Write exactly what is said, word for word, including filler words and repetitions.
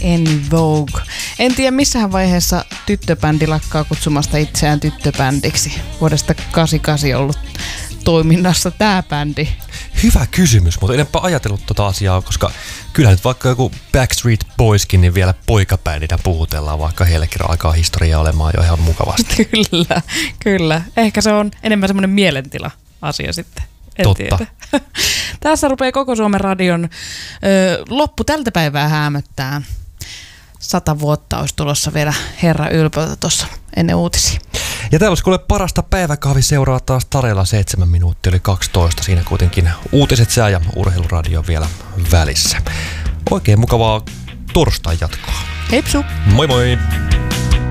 En Vogue. En tiedä missähän vaiheessa tyttöbändi lakkaa kutsumasta itseään tyttöbändiksi. Vuodesta kahdeksankymmentäkahdeksan ollut toiminnassa tää bändi. Hyvä kysymys, mutta enpä ajatellut tota asiaa, koska kyllähän nyt vaikka joku Backstreet Boyskin, niin vielä poikabändinä puhutellaan, vaikka heillekin alkaa historiaa olemaan jo ihan mukavasti. Kyllä, kyllä. Ehkä se on enemmän semmoinen mielentila-asia sitten. En Totta. tiedä. Tässä rupeaa koko Suomen radion ö, loppu tältä päivää häämöttää. Sata vuotta olisi tulossa vielä herra ylpöltä tuossa ennen uutisia. Ja täällä olisi kuule parasta päiväkahvi seuraa taas Tarella seitsemän minuuttia, eli kaksitoista. Siinä kuitenkin uutiset sää ja urheiluradio vielä välissä. Oikein mukavaa torstai jatkoa. Heipsu! Moi moi!